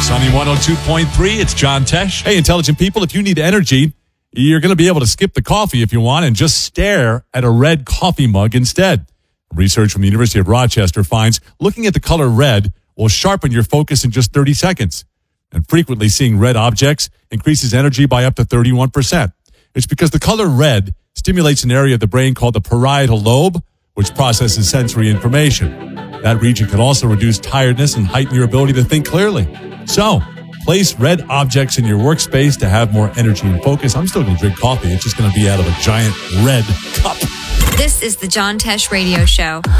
Sunny 102.3, it's John Tesh. Hey, intelligent people, if you need energy, you're going to be able to skip the coffee if you want and just stare at a red coffee mug instead. Research from the University of Rochester finds looking at the color red will sharpen your focus in just 30 seconds. And frequently seeing red objects increases energy by up to 31%. It's because the color red stimulates an area of the brain called the parietal lobe, which processes sensory information. That region can also reduce tiredness and heighten your ability to think clearly. So, place red objects in your workspace to have more energy and focus. I'm still going to drink coffee. It's just going to be out of a giant red cup. This is the John Tesh Radio Show.